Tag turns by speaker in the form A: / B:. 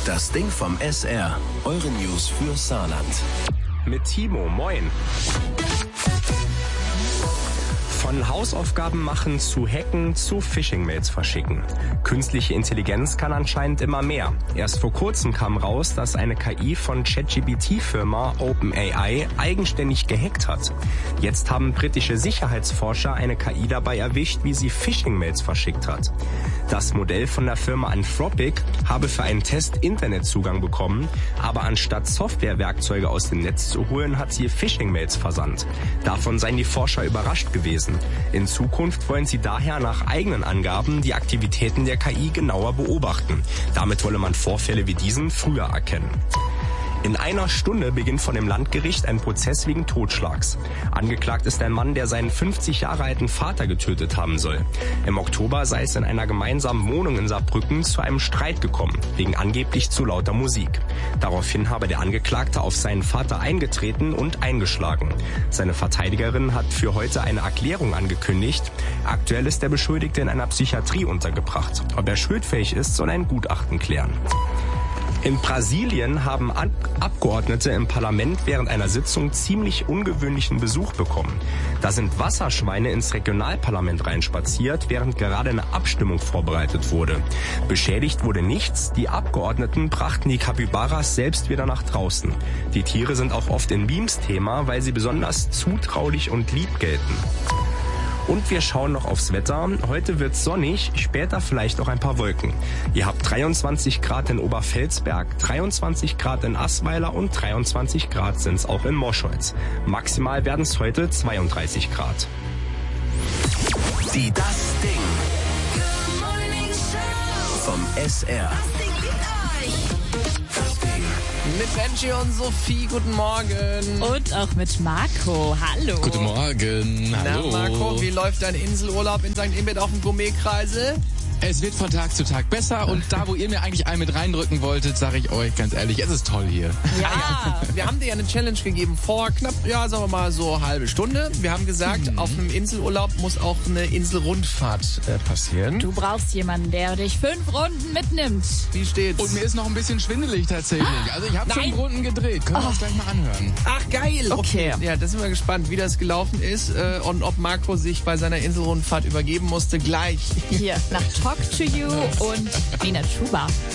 A: Das Ding vom SR. Eure News für Saarland.
B: Mit Timo, moin. Von Hausaufgaben machen zu Hacken zu Phishing-Mails verschicken. Künstliche Intelligenz kann anscheinend immer mehr. Erst vor kurzem kam raus, dass eine KI von ChatGPT-Firma OpenAI eigenständig gehackt hat. Jetzt haben britische Sicherheitsforscher eine KI dabei erwischt, wie sie Phishing-Mails verschickt hat. Das Modell von der Firma Anthropic habe für einen Test Internetzugang bekommen, aber anstatt Softwarewerkzeuge aus dem Netz zu holen, hat sie Phishing-Mails versandt. Davon seien die Forscher überrascht gewesen. In Zukunft wollen sie daher nach eigenen Angaben die Aktivitäten der KI genauer beobachten. Damit wolle man Vorfälle wie diesen früher erkennen. In einer Stunde beginnt vor dem Landgericht ein Prozess wegen Totschlags. Angeklagt ist ein Mann, der seinen 50 Jahre alten Vater getötet haben soll. Im Oktober sei es in einer gemeinsamen Wohnung in Saarbrücken zu einem Streit gekommen, wegen angeblich zu lauter Musik. Daraufhin habe der Angeklagte auf seinen Vater eingetreten und eingeschlagen. Seine Verteidigerin hat für heute eine Erklärung angekündigt. Aktuell ist der Beschuldigte in einer Psychiatrie untergebracht. Ob er schuldfähig ist, soll ein Gutachten klären. In Brasilien haben Abgeordnete im Parlament während einer Sitzung ziemlich ungewöhnlichen Besuch bekommen. Da sind Wasserschweine ins Regionalparlament reinspaziert, während gerade eine Abstimmung vorbereitet wurde. Beschädigt wurde nichts, die Abgeordneten brachten die Capybaras selbst wieder nach draußen. Die Tiere sind auch oft in Memes Thema, weil sie besonders zutraulich und lieb gelten. Und wir schauen noch aufs Wetter. Heute wird's sonnig, später vielleicht auch ein paar Wolken. Ihr habt 23 Grad in Oberfelsberg, 23 Grad in Assweiler und 23 Grad sind's auch in Moscholz. Maximal werden's heute 32 Grad.
A: Die Das Ding vom SR.
C: Mit Benji und Sophie, guten Morgen.
D: Und auch mit Marco, hallo.
E: Guten Morgen, hallo.
C: Na Marco, wie läuft dein Inselurlaub in St. Ingbert auf dem Gourmetkreisel?
E: Es wird von Tag zu Tag besser und da, wo ihr mir eigentlich einen mit reindrücken wolltet, sage ich euch ganz ehrlich, es ist toll hier.
C: Ja, wir haben dir ja eine Challenge gegeben vor knapp, ja, sagen wir mal so eine halbe Stunde. Wir haben gesagt, auf einem Inselurlaub muss auch eine Inselrundfahrt passieren.
D: Du brauchst jemanden, der dich 5 Runden mitnimmt.
C: Wie steht's?
E: Und mir ist noch ein bisschen schwindelig tatsächlich. Also ich habe 5 Runden gedreht, können wir uns gleich mal anhören.
C: Ach, geil. Okay. Ja, da sind wir gespannt, wie das gelaufen ist und ob Marco sich bei seiner Inselrundfahrt übergeben musste. Gleich.
D: Hier, nach Talk to You und Nina Chuba.